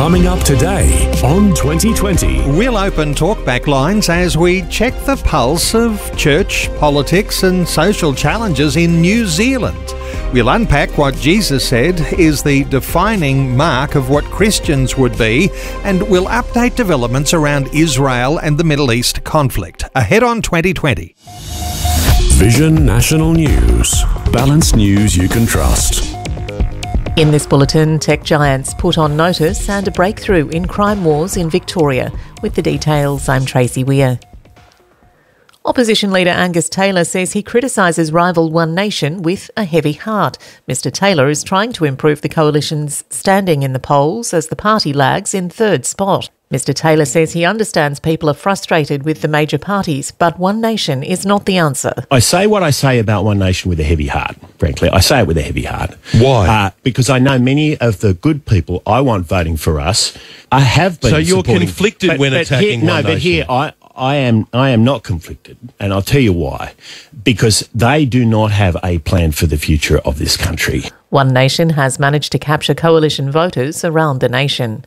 Coming up today on 2020. We'll open talkback lines as we check the pulse of church, politics and social challenges in New Zealand. We'll unpack what Jesus said is the defining mark of what Christians would be, and we'll update developments around Israel and the Middle East conflict. Ahead on 2020. Vision National News. Balanced news you can trust. In this bulletin, tech giants put on notice and a breakthrough in crime wars in Victoria. With the details, I'm Tracy Weir. Opposition leader Angus Taylor says he criticises rival One Nation with a heavy heart. Mr Taylor is trying to improve the coalition's standing in the polls as the party lags in third spot. Mr Taylor says he understands people are frustrated with the major parties, but One Nation is not the answer. I say what I say about One Nation with a heavy heart, frankly. I say it with a heavy heart. Why? Because I know many of the good people I want voting for us have been. So you're conflicted when attacking One Nation? No, but here I am not conflicted, and I'll tell you why. Because they do not have a plan for the future of this country. One Nation has managed to capture coalition voters around the nation.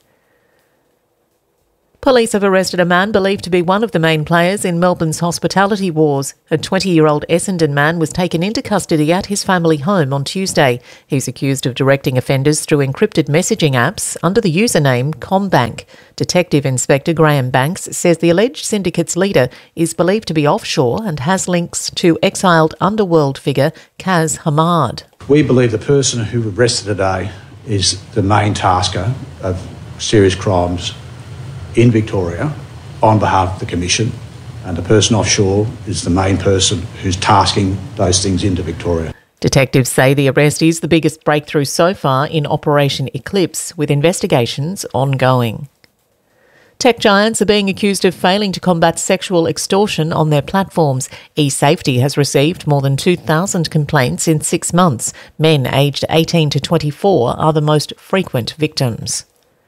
Police have arrested a man believed to be one of the main players in Melbourne's hospitality wars. A 20-year-old Essendon man was taken into custody at his family home on Tuesday. He's accused of directing offenders through encrypted messaging apps under the username CommBank. Detective Inspector Graham Banks says the alleged syndicate's leader is believed to be offshore and has links to exiled underworld figure Kaz Hamad. We believe the person who arrested today is the main tasker of serious crimes in Victoria on behalf of the Commission, and the person offshore is the main person who's tasking those things into Victoria. Detectives say the arrest is the biggest breakthrough so far in Operation Eclipse, with investigations ongoing. Tech giants are being accused of failing to combat sexual extortion on their platforms. eSafety has received more than 2,000 complaints in 6 months. Men aged 18 to 24 are the most frequent victims.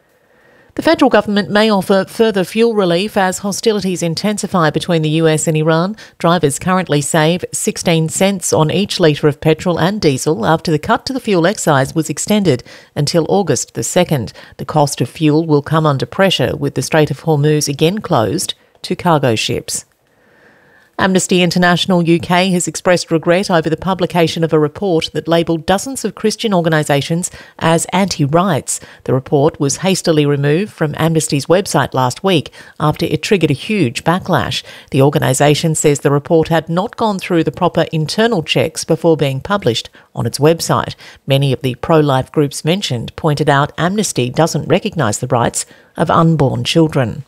The federal government may offer further fuel relief as hostilities intensify between the US and Iran. Drivers currently save 16 cents on each litre of petrol and diesel after the cut to the fuel excise was extended until August the 2nd. The cost of fuel will come under pressure with the Strait of Hormuz again closed to cargo ships. Amnesty International UK has expressed regret over the publication of a report that labelled dozens of Christian organisations as anti-rights. The report was hastily removed from Amnesty's website last week after it triggered a huge backlash. The organisation says the report had not gone through the proper internal checks before being published on its website. Many of the pro-life groups mentioned pointed out Amnesty doesn't recognise the rights of unborn children.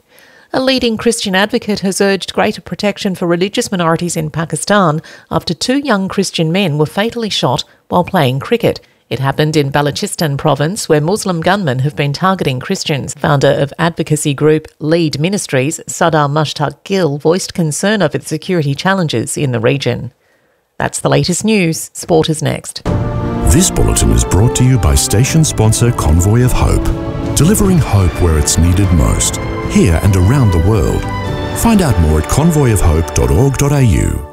A leading Christian advocate has urged greater protection for religious minorities in Pakistan after 2 young Christian men were fatally shot while playing cricket. It happened in Balochistan province, where Muslim gunmen have been targeting Christians. Founder of advocacy group Lead Ministries, Sadar Mushtaq Gill, voiced concern over the security challenges in the region. That's the latest news. Sport is next. This bulletin is brought to you by station sponsor Convoy of Hope, delivering hope where it's needed most, here and around the world. Find out more at convoyofhope.org.au.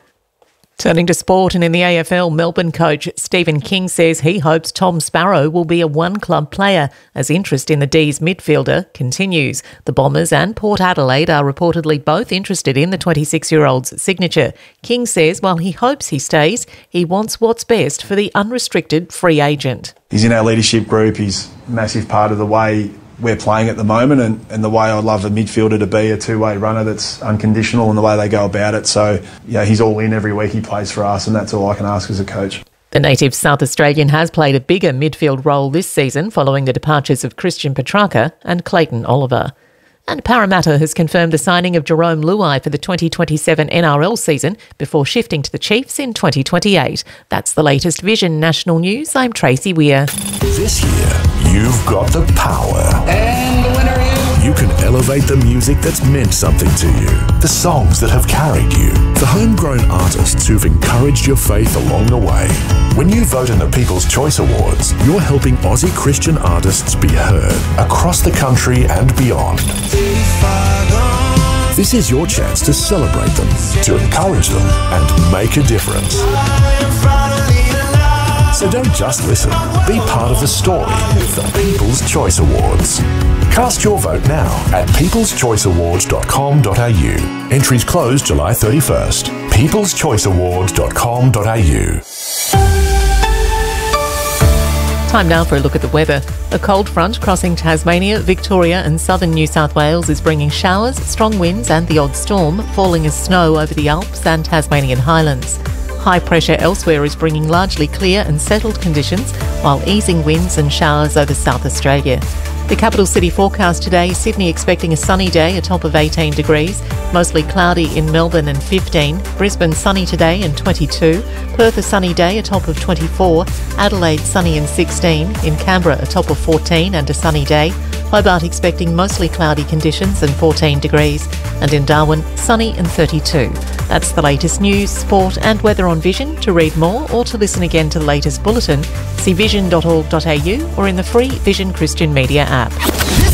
Turning to sport, and in the AFL, Melbourne coach Stephen King says he hopes Tom Sparrow will be a one-club player as interest in the D's midfielder continues. The Bombers and Port Adelaide are reportedly both interested in the 26-year-old's signature. King says while he hopes he stays, he wants what's best for the unrestricted free agent. He's in our leadership group. He's a massive part of the way we're playing at the moment, and the way I'd love a midfielder to be, a two-way runner that's unconditional in the way they go about it. So, yeah, he's all in every week he plays for us, and that's all I can ask as a coach. The native South Australian has played a bigger midfield role this season following the departures of Christian Petrarca and Clayton Oliver. And Parramatta has confirmed the signing of Jerome Luai for the 2027 NRL season before shifting to the Chiefs in 2028. That's the latest Vision National News. I'm Tracy Weir. This year, you've got the power. And the winner is... You can elevate the music that's meant something to you, the songs that have carried you, the homegrown artists who've encouraged your faith along the way. When you vote in the People's Choice Awards, you're helping Aussie Christian artists be heard across the country and beyond. This is your chance to celebrate them, to encourage them, and make a difference. So don't just listen. Be part of the story with the People's Choice Awards. Cast your vote now at peopleschoiceawards.com.au. Entries close July 31st. peopleschoiceawards.com.au. Time now for a look at the weather. A cold front crossing Tasmania, Victoria and southern New South Wales is bringing showers, strong winds and the odd storm, falling as snow over the Alps and Tasmanian highlands. High pressure elsewhere is bringing largely clear and settled conditions, while easing winds and showers over South Australia. The capital city forecast today, Sydney expecting a sunny day, a top of 18 degrees, mostly cloudy in Melbourne and 15, Brisbane sunny today and 22, Perth a sunny day, a top of 24, Adelaide sunny and 16, in Canberra a top of 14 and a sunny day, Hobart expecting mostly cloudy conditions and 14 degrees, and in Darwin sunny and 32. That's the latest news, sport and weather on Vision. To read more or to listen again to the latest bulletin, see vision.org.au or in the free Vision Christian Media app.